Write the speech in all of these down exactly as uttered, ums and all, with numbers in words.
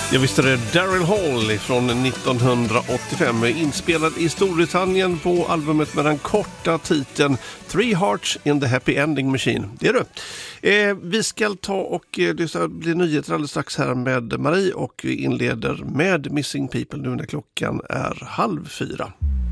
Jag visste det, Daryl Hall från nittonhundraåttiofem, inspelad i Storbritannien på albumet med den korta titeln Three Hearts in the Happy Ending Machine. Det är det. Eh, vi ska ta och eh, det blir nyheter alldeles strax här med Marie och inleder med Missing People nu när klockan är halv fyra.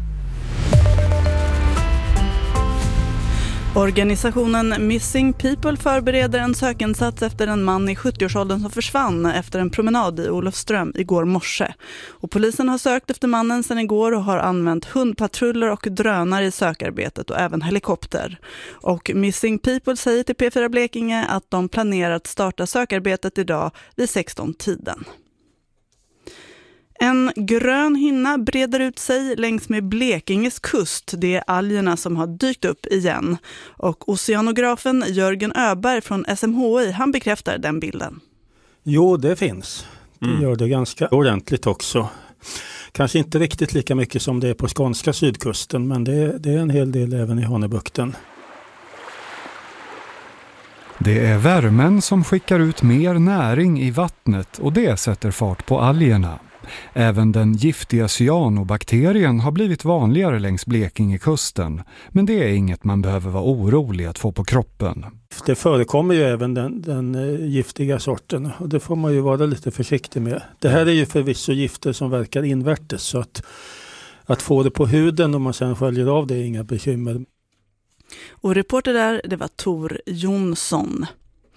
Organisationen Missing People förbereder en sökinsats efter en man i sjuttioårsåldern som försvann efter en promenad i Olofström igår morse. Och polisen har sökt efter mannen sedan igår och har använt hundpatruller och drönare i sökarbetet och även helikopter. Och Missing People säger till P fyra Blekinge att de planerar att starta sökarbetet idag vid sexton-tiden. En grön hinna breder ut sig längs med Blekinges kust. Det är algerna som har dykt upp igen. Och oceanografen Jörgen Öberg från S M H I, han bekräftar den bilden. Jo, det finns. Det mm. gör det ganska ordentligt också. Kanske inte riktigt lika mycket som det är på skånska sydkusten, men det, det är en hel del även i Hanöbukten. Det är värmen som skickar ut mer näring i vattnet och det sätter fart på algerna. Även den giftiga cyanobakterien har blivit vanligare längs Blekingekusten, men det är inget man behöver vara orolig att få på kroppen. Det förekommer ju även den, den giftiga sorten och det får man ju vara lite försiktig med. Det här är ju förvisso gifter som verkar invärtes, så att, att få det på huden om man sedan sköljer av det är inga bekymmer. Och reporter där, det var Tor Jonsson.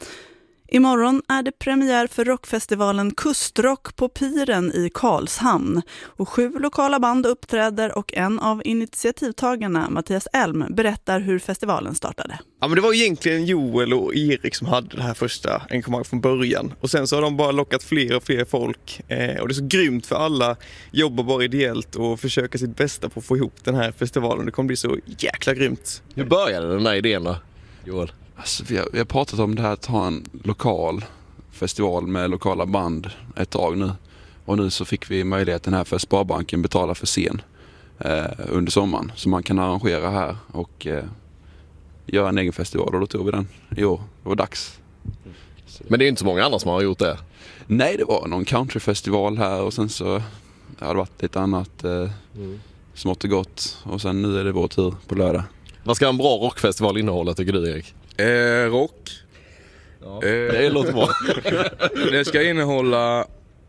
Imorgon är det premiär för rockfestivalen Kustrock på Piren i Karlshamn. Och sju lokala band uppträder och en av initiativtagarna, Mattias Elm, berättar hur festivalen startade. Ja, men det var egentligen Joel och Erik som hade det här första engagemang från början. Och sen så har de bara lockat fler och fler folk. Eh, och det är så grymt för alla jobbar bara ideellt och försöker sitt bästa på att få ihop den här festivalen. Det kommer bli så jäkla grymt. Hur började den här idén då, Joel? Alltså, vi, har, vi har pratat om det här att ha en lokal festival med lokala band ett tag nu. Och nu så fick vi möjligheten här för Sparbanken betala för scen eh, under sommaren. Så man kan arrangera här och eh, göra en egen festival. Och då tog vi den i år. Det var dags. Men det är inte så många andra som har gjort det? Nej, det var någon countryfestival här och sen så har det varit lite annat eh, mm. smått och gott. Och sen nu är det vår tur på lördag. Vad ska en bra rockfestival innehålla, tycker du, Erik? Eh, rock. Ja, eh, det låter bra. Det ska innehålla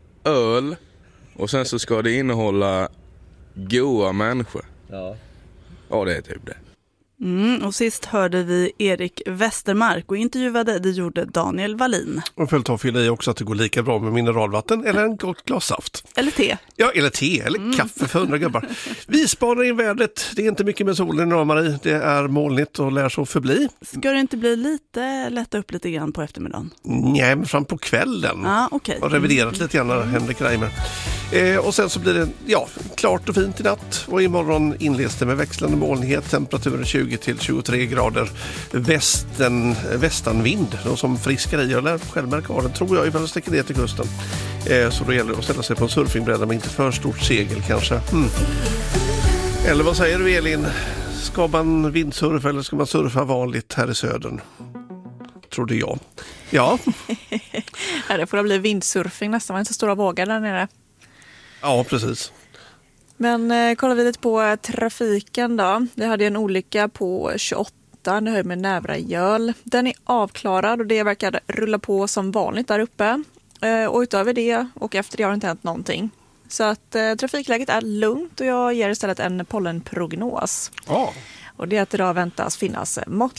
öl och sen så ska det innehålla goa människor. Ja. Ja, det är typ det. Mm, och sist hörde vi Erik Westermark och intervjuade, det gjorde Daniel Wallin. Och följt av fylla i också att det går lika bra med mineralvatten eller en gott glas saft. Eller te. Ja, eller te, eller mm. kaffe för hundra gubbar. Vi spanar in vädret. Det är inte mycket med solen idag, Marie. Det är molnigt och lär så förbli. Ska det inte bli lite lätta upp lite grann på eftermiddagen? Nej, men fram på kvällen. Ah, okay. Och reviderat lite grann när Henrik Reimer. Eh, och sen så blir det ja, klart och fint i natt. Och imorgon inleds det med växlande molnighet. Temperaturen tjugo till tjugotre grader. Västen, västanvind. De som friskar i. Jag lär själv märka av den, tror jag, ifall jag sticker ner till kusten. Eh, så då gäller det att ställa sig på en surfingbräda med inte för stort segel kanske. Mm. Eller vad säger du, Elin? Ska man vindsurfa eller ska man surfa vanligt här i södern? Trodde jag. Ja. Ja, det får bli vindsurfing nästan. Man inte så stora vågor där nere. Ja, precis. Men eh, kollar vi lite på trafiken då. Vi hade en olycka på tjugoåtta, det höll med Nävra Göl. Den är avklarad och det verkar rulla på som vanligt där uppe. Eh, och utöver det och efter det har det inte hänt någonting. Så att eh, trafikläget är lugnt och jag ger istället en pollenprognos. Ja. Och det är att idag väntas finnas mått